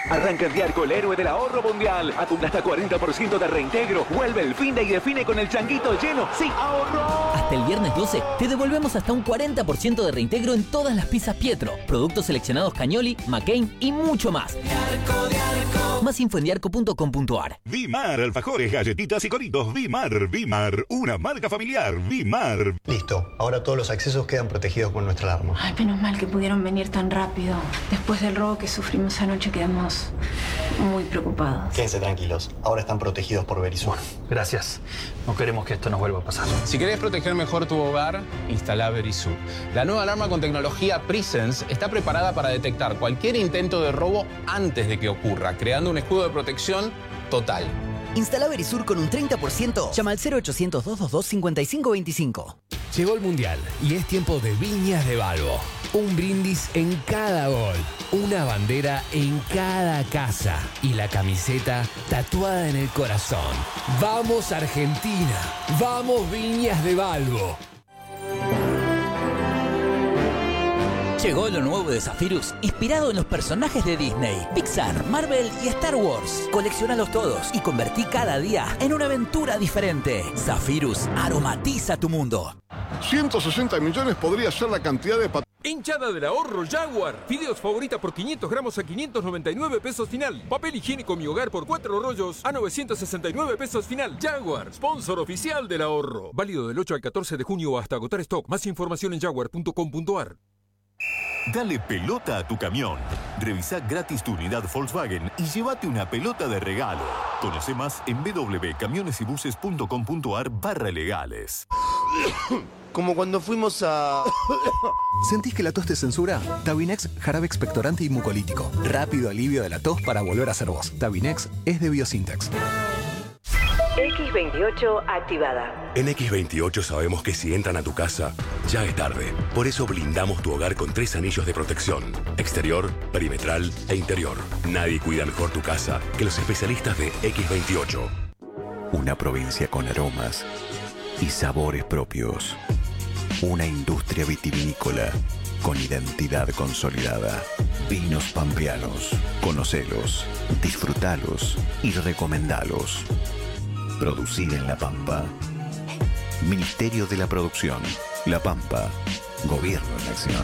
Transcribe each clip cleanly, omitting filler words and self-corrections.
Arranca en Diarco el héroe del ahorro mundial. Acumula hasta 40% de reintegro. Vuelve el fin de y define con el changuito lleno. ¡Sí, ahorro! Hasta el viernes 12 te devolvemos hasta un 40% de reintegro en todas las pizzas Pietro. Productos seleccionados Cagnoli, McCain y mucho más. Diarco. Más info en diarco.com.ar. Vimar, alfajores, galletitas y coritos. Vimar, una marca familiar. Vimar. Listo, ahora todos los accesos quedan protegidos con nuestra alarma. Ay, menos mal que pudieron venir tan rápido. Después del robo que sufrimos anoche quedamos muy preocupados. Quédense tranquilos, ahora están protegidos por Verisur. Gracias. No queremos que esto nos vuelva a pasar. Si querés proteger mejor tu hogar, instala Verisur. La nueva alarma con tecnología Presence está preparada para detectar cualquier intento de robo antes de que ocurra, creando un escudo de protección total. Instala Verisur con un 30%. Llama al 0800-222-5525. Llegó el Mundial y es tiempo de Viñas de Balbo. Un brindis en cada gol, una bandera en cada casa y la camiseta tatuada en el corazón. ¡Vamos Argentina! ¡Vamos Viñas de Balbo! Llegó lo nuevo de Zephyrus, inspirado en los personajes de Disney, Pixar, Marvel y Star Wars. Colecciónalos todos y convertí cada día en una aventura diferente. Zephyrus aromatiza tu mundo. 160 millones podría ser la cantidad de Hinchada del ahorro Jaguar. Fideos favorita por 500 gramos a 599 pesos final. Papel higiénico Mi Hogar por 4 rollos a 969 pesos final. Jaguar, sponsor oficial del ahorro. Válido del 8 al 14 de junio hasta agotar stock. Más información en jaguar.com.ar. Dale pelota a tu camión. Revisá gratis tu unidad Volkswagen y llévate una pelota de regalo. Conoce más en www.camionesybuses.com.ar/legales. Como cuando fuimos a... ¿Sentís que la tos te censura? Tabinex, jarabe expectorante y mucolítico. Rápido alivio de la tos para volver a ser vos. Tabinex es de Biosintex. X28 activada. En X28 sabemos que si entran a tu casa, ya es tarde. Por eso blindamos tu hogar con 3 anillos de protección: exterior, perimetral e interior. Nadie cuida mejor tu casa que los especialistas de X28. Una provincia con aromas y sabores propios. Una industria vitivinícola con identidad consolidada. Vinos pampeanos. Conocelos, disfrutalos y recomendalos. Producir en La Pampa. Ministerio de la Producción. La Pampa. Gobierno en acción.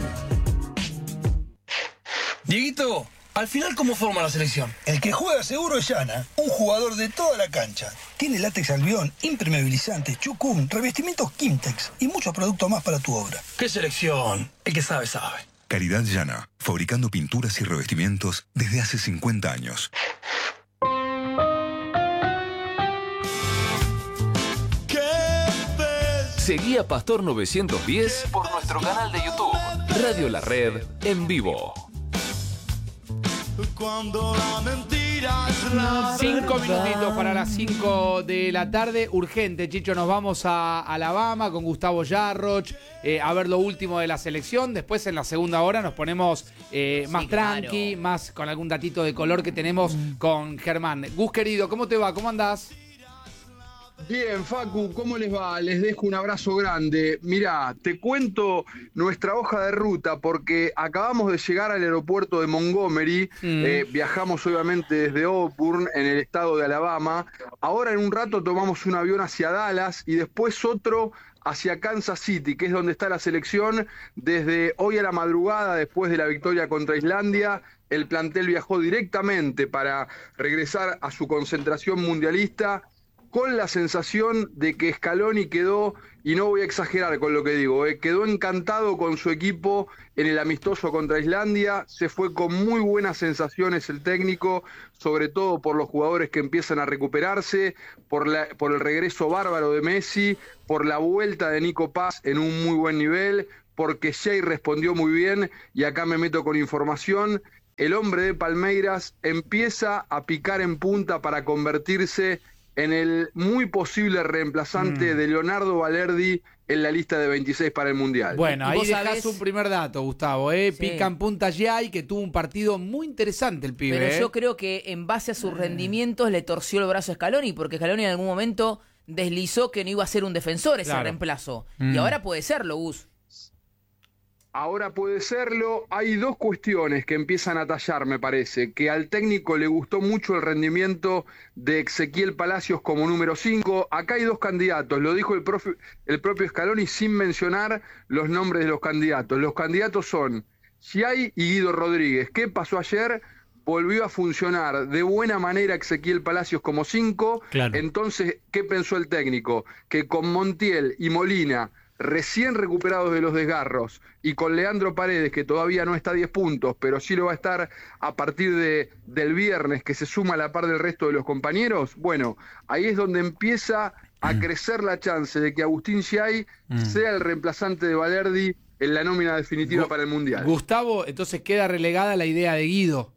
Dieguito, al final, ¿cómo forma la selección? El que juega seguro es Yana, un jugador de toda la cancha. Tiene látex albión, impermeabilizante, chucún, revestimientos Kimtex y muchos productos más para tu obra. ¿Qué selección? El que sabe, sabe. Caridad Llana, fabricando pinturas y revestimientos desde hace 50 años. Seguí a Pastor 910 por nuestro canal de YouTube. Radio La Red en vivo. Cuando la mentira es la 5 minutitos para las 5 de la tarde. Urgente, Chicho, nos vamos a Alabama con Gustavo Yarroch a ver lo último de la selección. Después en la segunda hora nos ponemos más tranqui, claro, más con algún datito de color que tenemos con Germán. Gus, querido, ¿cómo te va? ¿Cómo andás? Bien, Facu, ¿cómo les va? Les dejo un abrazo grande. Mirá, te cuento nuestra hoja de ruta porque acabamos de llegar al aeropuerto de Montgomery. Viajamos obviamente desde Auburn, en el estado de Alabama. Ahora en un rato tomamos un avión hacia Dallas y después otro hacia Kansas City, que es donde está la selección. Desde hoy a la madrugada, después de la victoria contra Islandia, el plantel viajó directamente para regresar a su concentración mundialista, con la sensación de que Scaloni quedó, y no voy a exagerar con lo que digo, quedó encantado con su equipo en el amistoso contra Islandia. Se fue con muy buenas sensaciones el técnico, sobre todo por los jugadores que empiezan a recuperarse, por el regreso bárbaro de Messi, por la vuelta de Nico Paz en un muy buen nivel, porque Shea respondió muy bien, y acá me meto con información. El hombre de Palmeiras empieza a picar en punta para convertirse en el muy posible reemplazante de Leonardo Balerdi en la lista de 26 para el Mundial. Bueno, ahí dejás un primer dato, Gustavo. Sí. Pica en punta ya, y que tuvo un partido muy interesante el pibe. Pero yo creo que en base a sus rendimientos le torció el brazo a Scaloni, porque Scaloni en algún momento deslizó que no iba a ser un defensor ese reemplazo. Y ahora puede serlo, Gus. Ahora puede serlo. Hay dos cuestiones que empiezan a tallar, me parece. Que al técnico le gustó mucho el rendimiento de Ezequiel Palacios como número 5. Acá hay dos candidatos, lo dijo el propio Scaloni sin mencionar los nombres de los candidatos. Los candidatos son Schiai y Guido Rodríguez. ¿Qué pasó ayer? Volvió a funcionar de buena manera Ezequiel Palacios como 5. Claro. Entonces, ¿qué pensó el técnico? Que con Montiel y Molina, recién recuperados de los desgarros, y con Leandro Paredes, que todavía no está a 10 puntos, pero sí lo va a estar a partir del viernes, que se suma a la par del resto de los compañeros, bueno, ahí es donde empieza a crecer la chance de que Agustín Schiai sea el reemplazante de Valerdi en la nómina definitiva para el Mundial. Gustavo, entonces queda relegada la idea de Guido.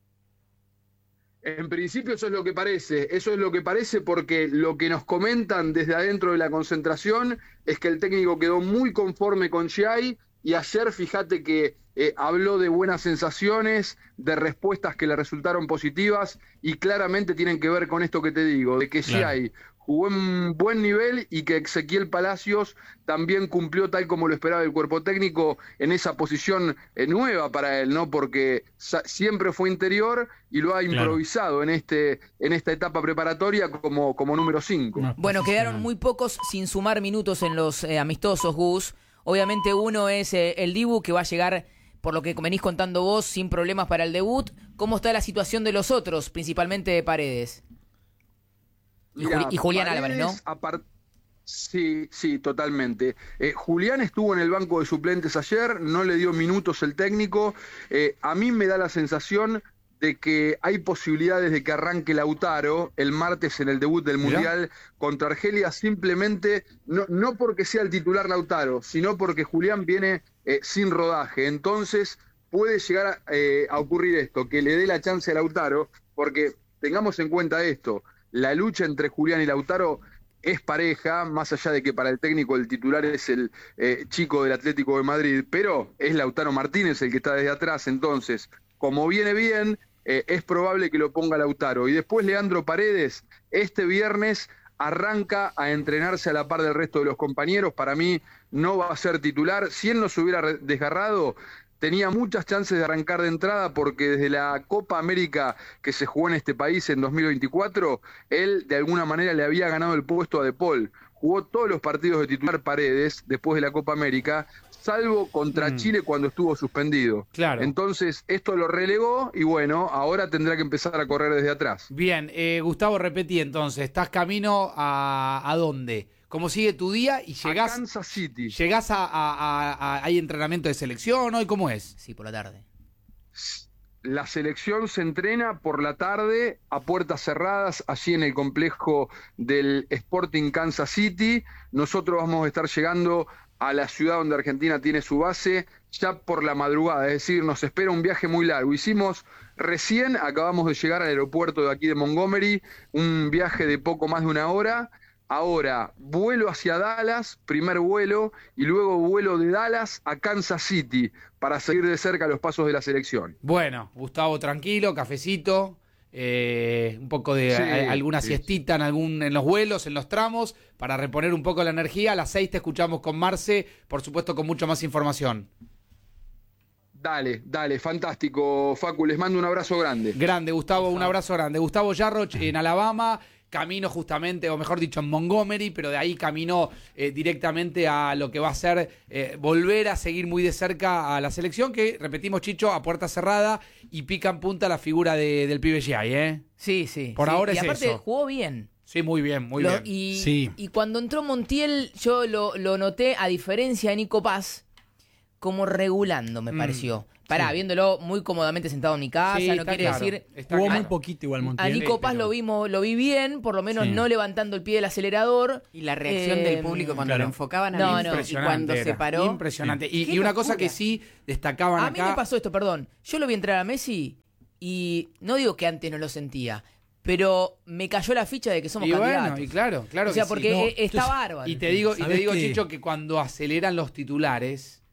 En principio eso es lo que parece porque lo que nos comentan desde adentro de la concentración es que el técnico quedó muy conforme con Schiai y ayer fíjate que habló de buenas sensaciones, de respuestas que le resultaron positivas y claramente tienen que ver con esto que te digo, de que Schiai jugó en buen nivel y que Ezequiel Palacios también cumplió tal como lo esperaba el cuerpo técnico en esa posición nueva para él, ¿no? Porque siempre fue interior y lo ha improvisado en esta etapa preparatoria como número 5. Bueno, quedaron muy pocos sin sumar minutos en los amistosos, Gus. Obviamente uno es el Dibu, que va a llegar, por lo que venís contando vos, sin problemas para el debut. ¿Cómo está la situación de los otros, principalmente de Paredes? Y Julián Álvarez, ¿no? Sí, totalmente. Julián estuvo en el banco de suplentes ayer, no le dio minutos el técnico. A mí me da la sensación de que hay posibilidades de que arranque Lautaro el martes en el debut del Mundial contra Argelia, simplemente, no porque sea el titular Lautaro, sino porque Julián viene sin rodaje. Entonces puede llegar a ocurrir esto, que le dé la chance a Lautaro, porque tengamos en cuenta esto, la lucha entre Julián y Lautaro es pareja, más allá de que para el técnico el titular es el chico del Atlético de Madrid, pero es Lautaro Martínez el que está desde atrás, entonces, como viene bien, es probable que lo ponga Lautaro. Y después Leandro Paredes, este viernes arranca a entrenarse a la par del resto de los compañeros, para mí no va a ser titular, si él no se hubiera desgarrado, tenía muchas chances de arrancar de entrada porque desde la Copa América que se jugó en este país en 2024, él de alguna manera le había ganado el puesto a De Paul. Jugó todos los partidos de titular Paredes después de la Copa América, salvo contra Chile cuando estuvo suspendido. Claro. Entonces esto lo relegó y bueno, ahora tendrá que empezar a correr desde atrás. Bien, Gustavo, repetí entonces, ¿estás camino a dónde? ¿Cómo sigue tu día? Y llegás a Kansas City. ¿Llegás hay entrenamiento de selección hoy? ¿Cómo es? Sí, por la tarde. La selección se entrena por la tarde a puertas cerradas allí en el complejo del Sporting Kansas City. Nosotros vamos a estar llegando a la ciudad donde Argentina tiene su base ya por la madrugada, es decir, nos espera un viaje muy largo. Acabamos de llegar al aeropuerto de aquí de Montgomery, un viaje de poco más de una hora. Ahora, vuelo hacia Dallas, primer vuelo, y luego vuelo de Dallas a Kansas City para seguir de cerca los pasos de la selección. Bueno, Gustavo, tranquilo, cafecito, un poco de alguna siestita en los vuelos, en los tramos, para reponer un poco la energía. A las 6 te escuchamos con Marce, por supuesto con mucha más información. Dale, fantástico, Facu, les mando un abrazo grande. Grande, Gustavo, un abrazo grande. Gustavo Jarroch en Alabama, camino justamente, o mejor dicho, en Montgomery, pero de ahí camino directamente a lo que va a ser volver a seguir muy de cerca a la selección, que, repetimos, Chicho, a puerta cerrada y pica en punta la figura del pibe Schiai, ¿eh? Sí. Por ahora y es aparte eso. Jugó bien. Sí, muy bien. Y cuando entró Montiel, yo lo noté, a diferencia de Nico Paz, como regulando, me pareció. Viéndolo muy cómodamente sentado en mi casa, no quiere decir... Jugó muy poquito igual Montiel. A Nico Paz lo vi bien, por lo menos no levantando el pie del acelerador. Y la reacción del público cuando lo enfocaban a mí, y cuando se paró. Impresionante. Y una cosa que sí destacaban acá... A mí me pasó esto, perdón. Yo lo vi entrar a Messi y no digo que antes no lo sentía, pero me cayó la ficha de que somos candidatos. Bueno, y claro o sea, que porque sí. está bárbaro. Y te digo, Chicho, que cuando aceleran los titulares...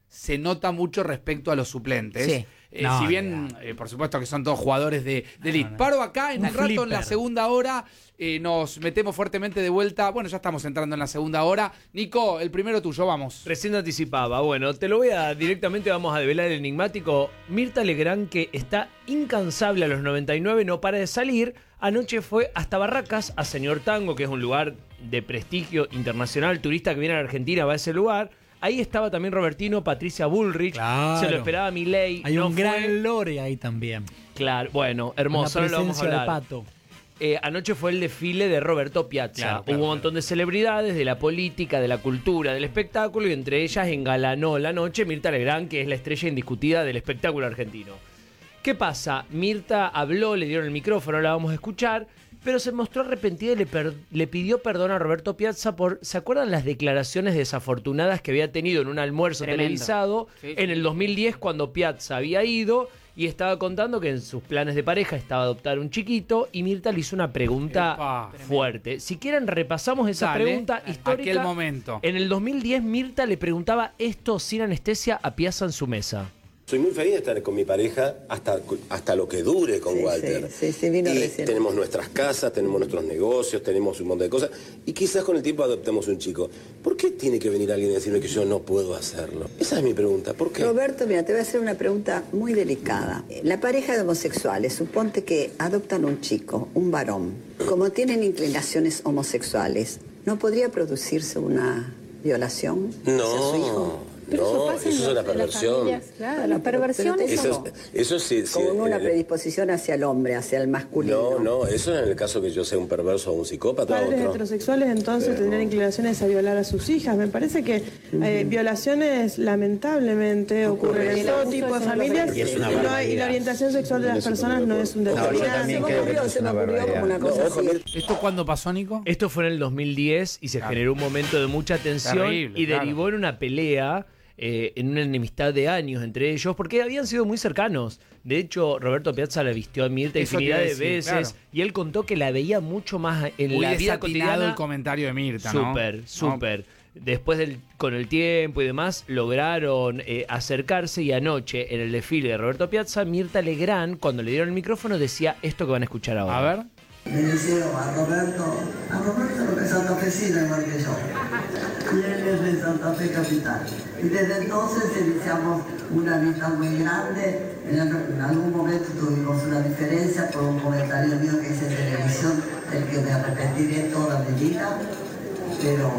se nota mucho respecto a los suplentes. Sí. Si bien, por supuesto que son todos jugadores de elite. Paro acá, en un rato, flipper. en la segunda hora, nos metemos fuertemente de vuelta. Bueno, ya estamos entrando en la segunda hora. Nico, el primero tuyo, vamos. Recién anticipaba. Bueno, te lo voy a directamente, vamos a develar el enigmático. Mirta Legrand, que está incansable a los 99, no para de salir. Anoche fue hasta Barracas, a Señor Tango, que es un lugar de prestigio internacional. Turista que viene a la Argentina va a ese lugar. Ahí estaba también Robertino, Patricia Bullrich. Claro. Se lo esperaba Milei. Hay un gran lore ahí también. Claro, bueno, hermoso. Una No lo vamos a presencia hablar. de Pato. Anoche fue el desfile de Roberto Piazza. Claro, Hubo un montón de celebridades de la política, de la cultura, del espectáculo, y entre ellas engalanó la noche Mirta Legrand, que es la estrella indiscutida del espectáculo argentino. ¿Qué pasa? Mirta habló, le dieron el micrófono, la vamos a escuchar, pero se mostró arrepentida y le pidió perdón a Roberto Piazza por, ¿se acuerdan las declaraciones desafortunadas que había tenido en un almuerzo Tremendo. televisado en el 2010 cuando Piazza había ido y estaba contando que en sus planes de pareja estaba adoptar un chiquito, y Mirta le hizo una pregunta fuerte? Si quieren repasamos esa Dale, pregunta histórica. aquel momento. En el 2010 Mirta le preguntaba esto sin anestesia a Piazza en su mesa. Soy muy feliz de estar con mi pareja hasta lo que dure con Walter. Sí, vino y recién. tenemos nuestras casas, tenemos nuestros negocios, tenemos un montón de cosas. Y quizás con el tiempo adoptemos un chico. ¿Por qué tiene que venir alguien a decirme que yo no puedo hacerlo? Esa es mi pregunta. ¿Por qué? Roberto, mira, te voy a hacer una pregunta muy delicada. La pareja de homosexuales, suponte que adoptan un chico, un varón. Como tienen inclinaciones homosexuales, ¿no podría producirse una violación hacia su hijo? No, eso es una perversión. Claro, la perversión es eso sí. como una predisposición hacia el hombre, hacia el masculino. No, eso es en el caso que yo sea un perverso o un psicópata. Padres heterosexuales entonces tendrían inclinaciones a violar a sus hijas. Me parece que violaciones lamentablemente ocurren en todo tipo de familias y la orientación sexual de las personas no es un determinante. ¿Esto cuándo pasó, Nico? Esto fue en el 2010 y se generó un momento de mucha tensión. Terrible, y derivó en una pelea, en una enemistad de años entre ellos, porque habían sido muy cercanos. De hecho, Roberto Piazza la vistió a Mirta Eso infinidad te de iba a decir, veces, claro. y él contó que la veía mucho más en Muy la vida desatinado cotidiana. el comentario de Mirta, ¿no? Súper. Después con el tiempo y demás, lograron acercarse, y anoche, en el desfile de Roberto Piazza, Mirta Legrand, cuando le dieron el micrófono, decía esto que van a escuchar ahora. A ver. Le deseo a Roberto lo que es santafesino igual que yo. Y él es de Santa Fe Capital. Y desde entonces iniciamos una amistad muy grande. En algún momento tuvimos una diferencia por un comentario mío que hice en televisión, del que me arrepentiré toda mi vida. Pero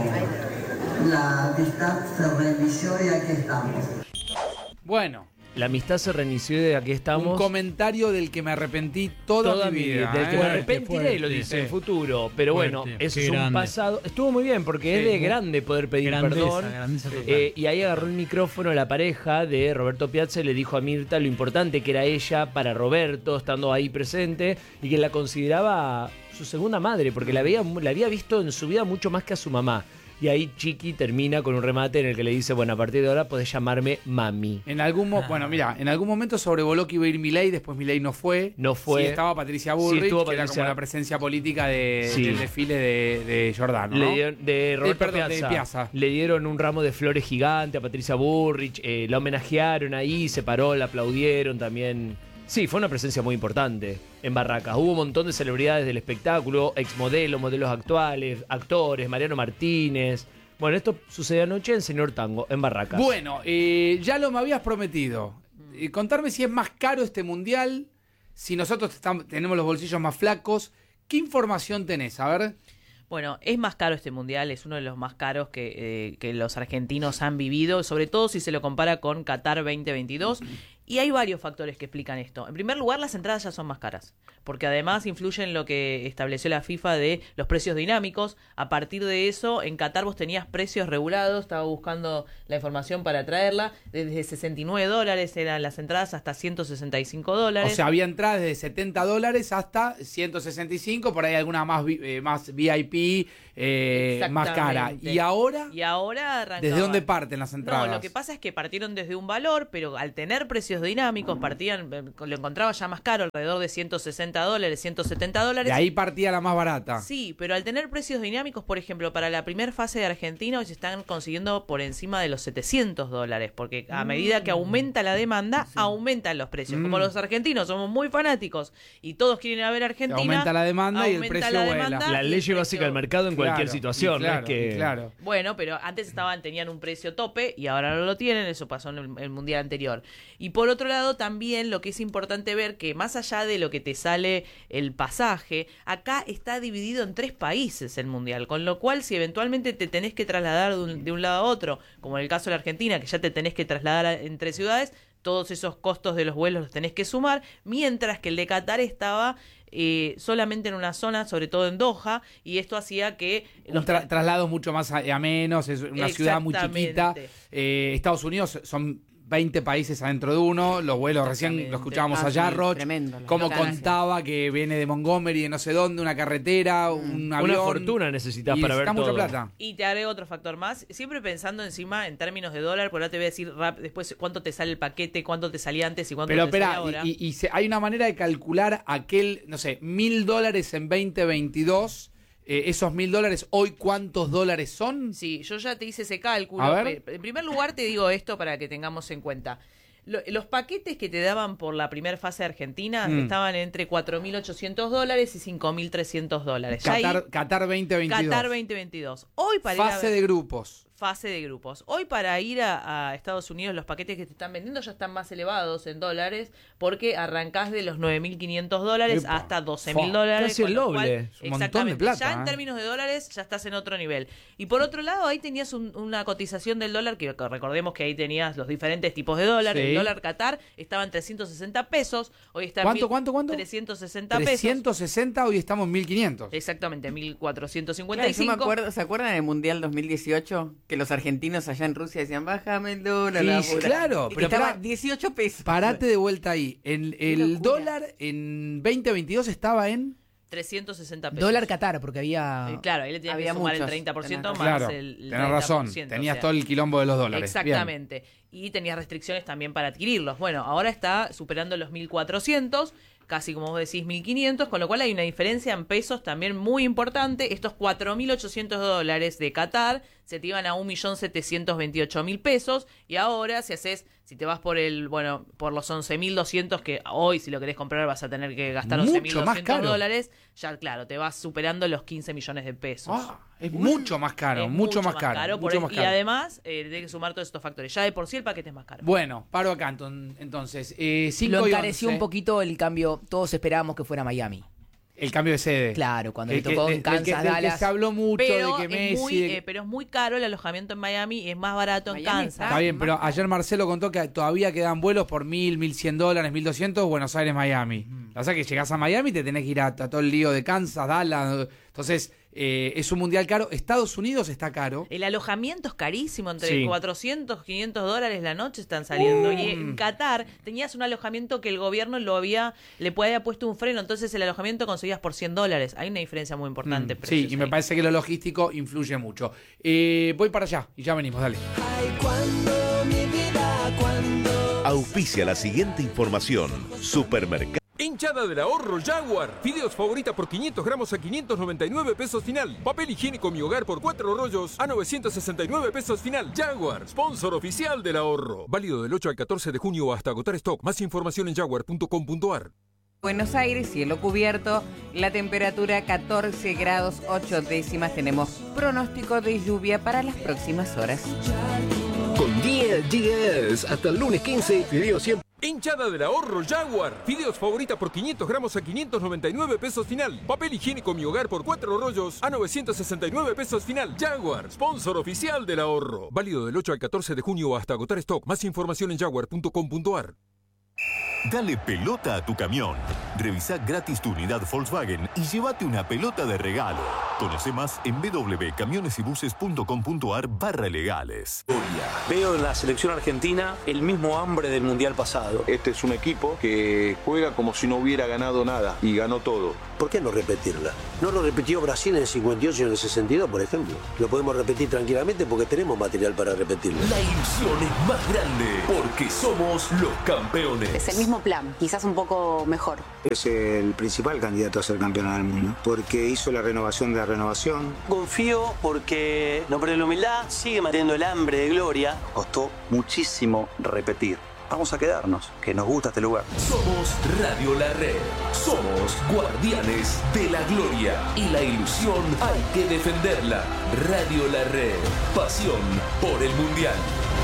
la amistad se reinició y aquí estamos. Bueno. La amistad se reinició y aquí estamos. Un comentario del que me arrepentí toda mi vida. Del que me arrepentiré, lo dice en futuro. Pero bueno, eso es un pasado. Estuvo muy bien porque es de grande poder pedir perdón. Y ahí agarró el micrófono a la pareja de Roberto Piazza y le dijo a Mirta lo importante que era ella para Roberto, estando ahí presente, y que la consideraba su segunda madre, porque la había visto en su vida mucho más que a su mamá. Y ahí Chiqui termina con un remate en el que le dice, bueno, a partir de ahora podés llamarme mami. En algún momento sobrevoló que iba a ir Milei, después Milei no fue. Sí, estaba Patricia Bullrich, que era como la presencia política del desfile de Giordano, ¿no? De Roberto Piazza. Le dieron un ramo de flores gigante a Patricia Bullrich, la homenajearon ahí, se paró, la aplaudieron también. Sí, fue una presencia muy importante en Barracas. Hubo un montón de celebridades del espectáculo, exmodelos, modelos actuales, actores, Mariano Martínez. Bueno, esto sucedió anoche en Señor Tango, en Barracas. Bueno, ya lo me habías prometido. Contarme si es más caro este mundial, si nosotros tenemos los bolsillos más flacos. ¿Qué información tenés? A ver. Bueno, es más caro este mundial, es uno de los más caros que los argentinos han vivido, sobre todo si se lo compara con Qatar 2022. Y hay varios factores que explican esto. En primer lugar, las entradas ya son más caras, porque además influye en lo que estableció la FIFA de los precios dinámicos. A partir de eso, en Qatar vos tenías precios regulados, estaba buscando la información para traerla, desde $69 eran las entradas hasta $165. O sea, había entradas desde $70 hasta 165, por ahí alguna más VIP, más cara. ¿Y ahora? Y ahora arrancaban. ¿Desde dónde parten las entradas? No, lo que pasa es que partieron desde un valor, pero al tener precios precios dinámicos, lo encontraba ya más caro, alrededor de $160, $170. De ahí partía la más barata. Sí, pero al tener precios dinámicos, por ejemplo, para la primera fase de Argentina hoy se están consiguiendo por encima de los $700, porque a medida que aumenta la demanda, aumentan los precios. Como los argentinos somos muy fanáticos y todos quieren ir a ver Argentina, aumenta la demanda y el precio vuela. La ley básica del mercado en cualquier situación. Claro, ¿no? Es que... claro. Bueno, pero antes tenían un precio tope y ahora no lo tienen, eso pasó en el mundial anterior. Y por otro lado también lo que es importante ver que más allá de lo que te sale el pasaje, acá está dividido en 3 países el mundial, con lo cual si eventualmente te tenés que trasladar de un lado a otro, como en el caso de la Argentina, que ya te tenés que trasladar entre ciudades, todos esos costos de los vuelos los tenés que sumar, mientras que el de Qatar estaba solamente en una zona, sobre todo en Doha, y esto hacía que... traslados mucho más a menos, es una ciudad muy chiquita. Estados Unidos son 20 países adentro de uno, los vuelos recién lo escuchábamos a Jarroch, cómo contaba que viene de Montgomery, de no sé dónde, una carretera, un avión. Una fortuna necesitas para ver todo. Mucha plata. Y te agrego otro factor más, siempre pensando encima en términos de dólar, por ahora te voy a decir después cuánto te sale el paquete, cuánto te salía antes y cuánto te sale ahora. Y hay una manera de calcular aquel, no sé, $1.000 en 2022... esos $1.000, ¿hoy cuántos dólares son? Sí, yo ya te hice ese cálculo. A ver. En primer lugar te digo esto para que tengamos en cuenta. Los paquetes que te daban por la primera fase de Argentina estaban entre $4.800 y $5.300. Qatar 2022. Qatar 2022. Hoy para fase de grupos. Fase de grupos. Hoy para ir a Estados Unidos los paquetes que te están vendiendo ya están más elevados en dólares porque arrancás de los $9.500 hasta $12.000. Casi el doble. Un montón de plata. Ya en términos de dólares ya estás en otro nivel. Y por otro lado ahí tenías una cotización del dólar que recordemos que ahí tenías los diferentes tipos de dólar. Sí. El dólar Qatar estaba en 360 pesos. Hoy está en ¿Cuánto? 360 pesos. 360, hoy estamos en 1.500. Exactamente, 1.455. Claro, yo me acuerdo, ¿se acuerdan del Mundial 2018? Que los argentinos allá en Rusia decían, bájame el dólar. Sí, claro, pero estaba 18 pesos. Parate de vuelta ahí. El dólar en 2022 estaba en 360 pesos. Dólar Qatar, porque había... claro, ahí le tenías que sumar el 30% más claro, el 30%. Tenés razón, tenías todo el quilombo de los dólares. Exactamente. Bien. Y tenías restricciones también para adquirirlos. Bueno, ahora está superando los 1.400, casi como vos decís 1.500, con lo cual hay una diferencia en pesos también muy importante. Estos $4.800 de Qatar se te iban a 1.728.000 pesos y ahora si te vas por los 11.200 que hoy si lo querés comprar vas a tener que gastar $11.200, ya claro, te vas superando los 15 millones de pesos. Es mucho más caro, mucho más caro. Y además, tienes que sumar todos estos factores. Ya de por sí el paquete es más caro. Bueno, paro acá entonces. 5 lo encareció un poquito el cambio. Todos esperábamos que fuera Miami. El cambio de sede. Claro, cuando le tocó en Kansas, Dallas. Se habló mucho de que Messi... pero es muy caro el alojamiento en Miami y es más barato en Kansas. Está bien, pero ayer Marcelo contó que todavía quedan vuelos por $1.000, $1.100, $1.200, Buenos Aires, Miami. O sea que llegás a Miami te tenés que ir a todo el lío de Kansas, Dallas. Entonces... es un mundial caro. Estados Unidos está caro. El alojamiento es carísimo, entre $400, $500 la noche están saliendo. Y en Qatar tenías un alojamiento que el gobierno le había puesto un freno, entonces el alojamiento conseguías por $100. Hay una diferencia muy importante. Sí, y me parece que lo logístico influye mucho. Voy para allá y ya venimos, dale. Ay, cuando, mi vida, cuando... Auspicia la siguiente información. Supermercado. Hinchada del ahorro Jaguar. Fideos favorita por 500 gramos a 599 pesos final. Papel higiénico Mi Hogar por 4 rollos a 969 pesos final. Jaguar, sponsor oficial del ahorro. Válido del 8 al 14 de junio hasta agotar stock. Más información en jaguar.com.ar. Buenos Aires, cielo cubierto, la temperatura 14 grados 8 décimas. Tenemos pronóstico de lluvia para las próximas horas. Con 10 días hasta el lunes 15, fideos 100. Hinchada del ahorro Jaguar. Fideos favorita por 500 gramos a 599 pesos final. Papel higiénico Mi Hogar por 4 rollos a 969 pesos final. Jaguar, sponsor oficial del ahorro. Válido del 8 al 14 de junio hasta agotar stock. Más información en jaguar.com.ar. Dale pelota a tu camión. Revisá gratis tu unidad Volkswagen y llévate una pelota de regalo. Conoce más en www.camionesybuses.com.ar/legales. Veo en la selección argentina el mismo hambre del Mundial pasado. Este es un equipo que juega como si no hubiera ganado nada y ganó todo. ¿Por qué no repetirla? No lo repitió Brasil en el 58 y en el 62, por ejemplo. Lo podemos repetir tranquilamente porque tenemos material para repetirlo. La ilusión es más grande porque somos los campeones. Es el mismo plan, quizás un poco mejor. Es el principal candidato a ser campeón del mundo porque hizo la renovación de la renovación. Confío porque no pierde la humildad, sigue manteniendo el hambre de gloria. Costó muchísimo repetir. Vamos a quedarnos, que nos gusta este lugar. Somos Radio La Red. Somos guardianes de la gloria. Y la ilusión hay que defenderla. Radio La Red. Pasión por el Mundial.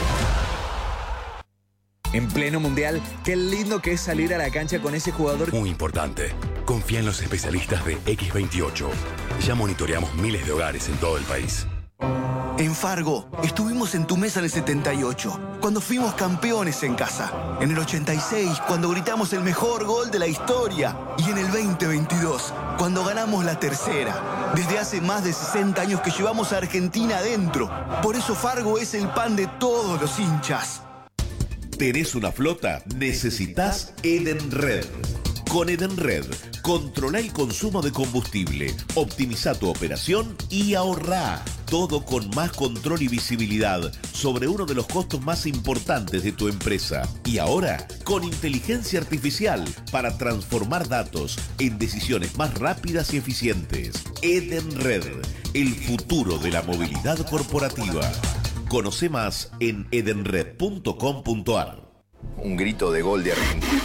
En pleno Mundial, qué lindo que es salir a la cancha con ese jugador. Muy importante. Confía en los especialistas de X28. Ya monitoreamos miles de hogares en todo el país. En Fargo, estuvimos en tu mesa en el 78, cuando fuimos campeones en casa. En el 86, cuando gritamos el mejor gol de la historia. Y en el 2022, cuando ganamos la tercera. Desde hace más de 60 años que llevamos a Argentina adentro. Por eso Fargo es el pan de todos los hinchas. ¿Tenés una flota? Necesitas Edenred. Con Edenred, controla el consumo de combustible, optimiza tu operación y ahorrá. Todo con más control y visibilidad sobre uno de los costos más importantes de tu empresa. Y ahora, con inteligencia artificial para transformar datos en decisiones más rápidas y eficientes. Edenred, el futuro de la movilidad corporativa. Conoce más en edenred.com.ar. Un grito de gol de Argentina.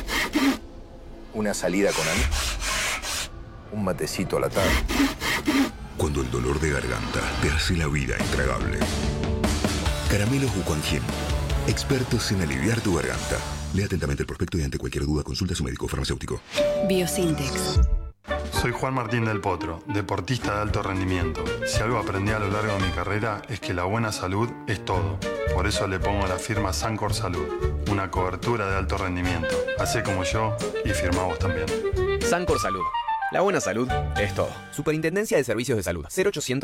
Una salida con amigos. Un matecito a la tarde. Cuando el dolor de garganta te hace la vida intragable. Caramelos Wuquanjin. Expertos en aliviar tu garganta. Lea atentamente el prospecto y ante cualquier duda consulta a su médico farmacéutico. Biosintex. Soy Juan Martín del Potro, deportista de alto rendimiento. Si algo aprendí a lo largo de mi carrera es que la buena salud es todo. Por eso le pongo la firma Sancor Salud, una cobertura de alto rendimiento. Hacé como yo y firma vos también. Sancor Salud. La buena salud es todo. Superintendencia de Servicios de Salud.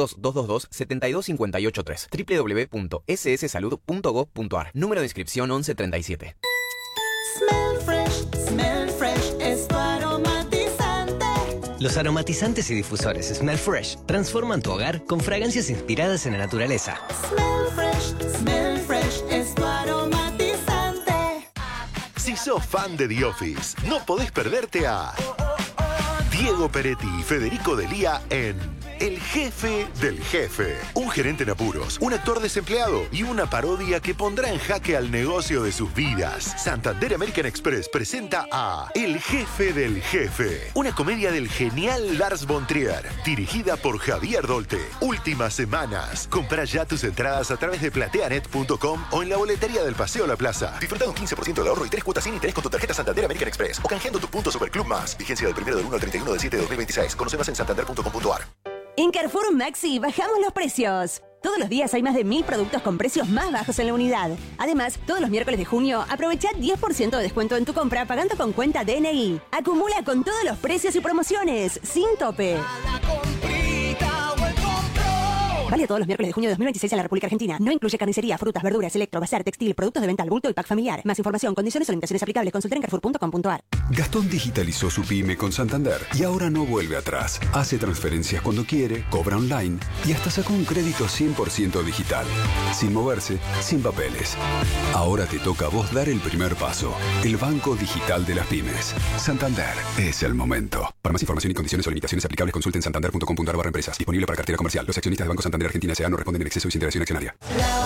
0800-222-72583. www.sssalud.gov.ar. Número de inscripción 1137. Smell fresh, smell fresh, es tu aromatizante. Los aromatizantes y difusores Smell Fresh transforman tu hogar con fragancias inspiradas en la naturaleza. Smell fresh, es tu aromatizante. Si sos fan de The Office, no podés perderte a Diego Peretti y Federico Delía en El Jefe del Jefe. Un gerente en apuros, un actor desempleado y una parodia que pondrá en jaque al negocio de sus vidas. Santander American Express presenta a El Jefe del Jefe, una comedia del genial Lars von Trier, dirigida por Javier Dolte. Últimas semanas. Compra ya tus entradas a través de plateanet.com o en la boletería del Paseo La Plaza. Disfruta un 15% de ahorro y 3 cuotas sin interés con tu tarjeta Santander American Express o canjeando tu punto Superclub Más. Vigencia del 1 del 1 al 31 del 7 de 2026. Conoce más en santander.com.ar. En Carrefour Maxi bajamos los precios. Todos los días hay más de 1000 productos con precios más bajos en la unidad. Además, todos los miércoles de junio, aprovecha 10% de descuento en tu compra pagando con cuenta DNI. Acumula con todos los precios y promociones, sin tope. Vale todos los miércoles de junio de 2026 en la República Argentina. No incluye carnicería, frutas, verduras, electro, bazar, textil, productos de venta al bulto y pack familiar. Más información, condiciones o limitaciones aplicables. Consulta en carrefour.com.ar. Gastón digitalizó su pyme con Santander y ahora no vuelve atrás. Hace transferencias cuando quiere, cobra online y hasta sacó un crédito 100% digital. Sin moverse, sin papeles. Ahora te toca a vos dar el primer paso. El banco digital de las pymes. Santander es el momento. Para más información y condiciones o limitaciones aplicables, consulten santander.com.ar/empresas. Disponible para cartera comercial. Los accionistas de Banco Santander Argentina S.A. no responden en exceso y sin interacción accionaria.